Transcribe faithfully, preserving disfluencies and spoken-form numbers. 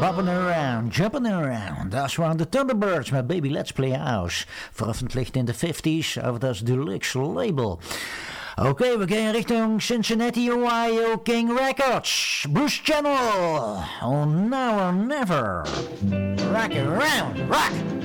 Bopping around, jumping around. Dat waren de Thunderbirds met Baby Let's Play House. Veröffentlicht in de fifties over dat deluxe label. Oké, okay, we gaan richting Cincinnati, Ohio, King Records. Bruce Channel. Oh, now or never. Rock around, rock.